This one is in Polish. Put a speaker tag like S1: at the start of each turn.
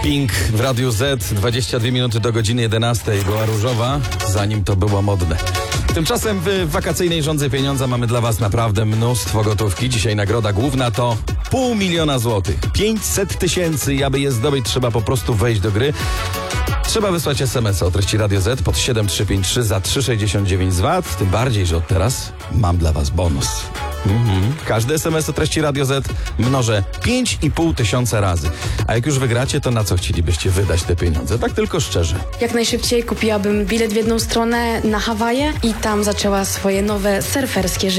S1: Pink w Radiu Z, 22 minuty do godziny 11. Była różowa, zanim to było modne. Tymczasem w wakacyjnej rządzy pieniądza mamy dla was naprawdę mnóstwo gotówki. Dzisiaj nagroda główna to 500 000 złotych. 500 000, aby je zdobyć, trzeba po prostu wejść do gry. Trzeba wysłać SMS-a o treści Radio Z pod 7353 za 3,69 z VAT. Tym bardziej, że od teraz mam dla was bonus. Każdy SMS o treści Radio Z mnożę 5,5 tysiąca razy. A jak już wygracie, to na co chcielibyście wydać te pieniądze? Tak tylko szczerze.
S2: Jak najszybciej kupiłabym bilet w jedną stronę na Hawaje i tam zaczęła swoje nowe surferskie życie.